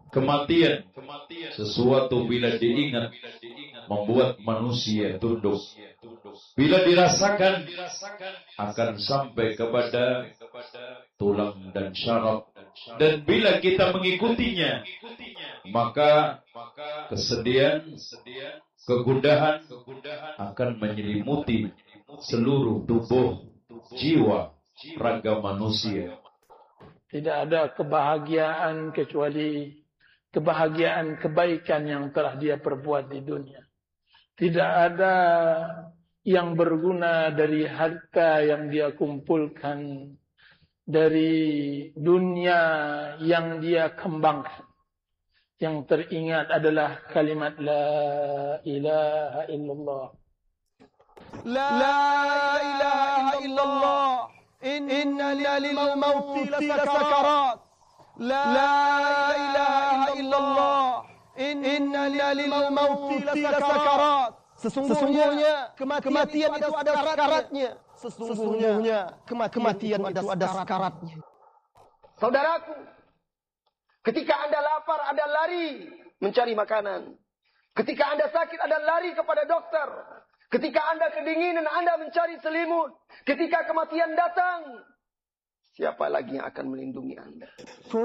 Kematian sesuatu bila diingat membuat manusia tunduk. Bila dirasakan akan sampai kepada tulang dan syaraf. Dan bila kita mengikutinya, maka kesedihan, kegundahan akan menyelimuti seluruh tubuh, jiwa, raga manusia. Tidak ada kebahagiaan kecuali kebahagiaan kebaikan yang telah dia perbuat di dunia. Tidak ada yang berguna dari harta yang dia kumpulkan, dari dunia yang dia kembangkan. Yang teringat adalah kalimat La ilaha illallah. La ilaha illallah. Inna lil mauti lasakarat. La ilaha illallah. Inna lil mauti lasakarat. Sesungguhnya kematian itu ada sakaratnya. Sesungguhnya kematian itu ada sakaratnya. Saudaraku, ketika Anda lapar, Anda lari mencari makanan. Ketika Anda sakit, Anda lari kepada dokter. Ketika Anda kedinginan, Anda mencari selimut. Ketika kematian datang, siapa lagi yang akan melindungi Anda?